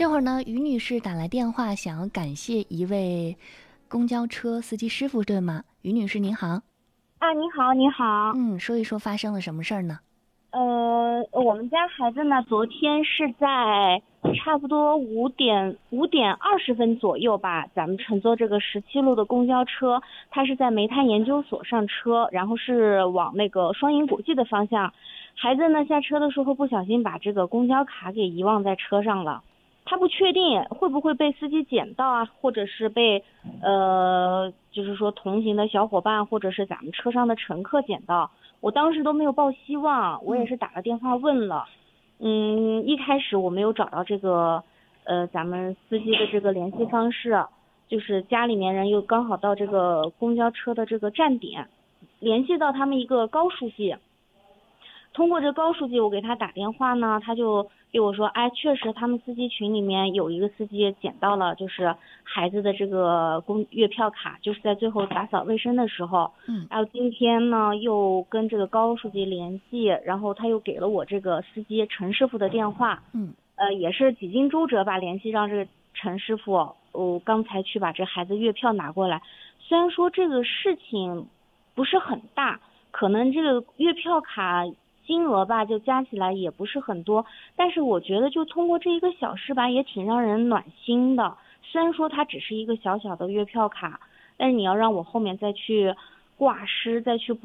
这会儿呢，于女士打来电话，想要感谢一位公交车司机师傅，对吗？于女士您好。 啊，你好，你好。 说一说发生了什么事儿呢？ 我们家孩子呢，昨天是在差不多5点20分左右吧，咱们乘坐这个17路的公交车，他是在煤炭研究所上车，然后是往那个双银国际的方向。孩子呢下车的时候不小心把这个公交卡给遗忘在车上了，他不确定会不会被司机捡到啊，或者是被就是说同行的小伙伴或者是咱们车上的乘客捡到。我当时都没有抱希望，我也是打了电话问了。一开始我没有找到这个咱们司机的这个联系方式，就是家里面人又刚好到这个公交车的这个站点，联系到他们一个高书记。通过这高书记我给他打电话呢，他就给我说，哎，确实他们司机群里面有一个司机捡到了就是孩子的这个月票卡，就是在最后打扫卫生的时候。还有今天呢又跟这个高书记联系，然后他又给了我这个司机陈师傅的电话。也是几经周折吧，联系让这个陈师傅，我刚才去把这孩子月票拿过来。虽然说这个事情不是很大，可能这个月票卡金额吧就加起来也不是很多，但是我觉得就通过这一个小事吧，也挺让人暖心的。虽然说它只是一个小小的月票卡，但是你要让我后面再去挂失再去补